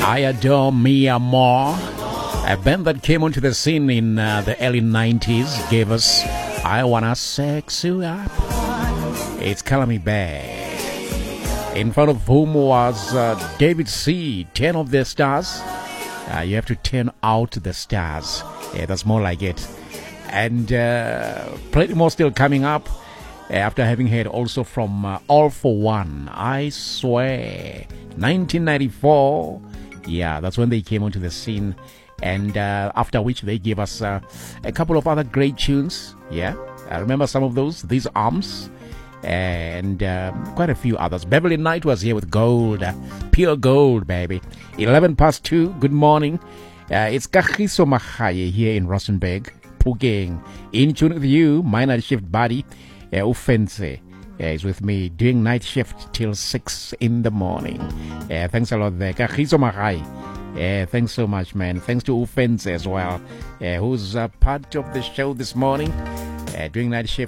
I Adore Mia Moore, a band that came onto the scene in the early 90s, gave us I Wanna Sex You Up. It's Color Me Back. In front of whom was David C., 10 of the Stars. You have to turn out the stars. Yeah, that's more like it. And plenty more still coming up. After having heard also from All For One, I Swear, 1994. Yeah, that's when they came onto the scene. And after which they gave us a couple of other great tunes. Yeah, I remember some of those. These Arms. And quite a few others. Beverly Knight was here with Gold. Pure Gold, baby. 11 past 2. Good morning. It's Kagiso Mahaye here in Rosenberg. Pugeng. In tune with you, my night shift buddy. Ufense is with me doing night shift till 6 in the morning. Thanks a lot there. Kagiso Mahaye. Thanks so much, man. Thanks to Ufense as well, who's part of the show this morning. Doing night shift